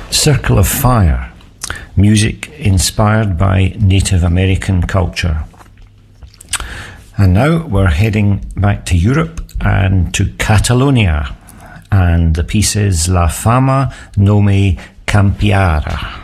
Circle of Fire, music inspired by Native American culture. And now we're heading back to Europe and to Catalonia, and the piece is La Fama no me cambiara.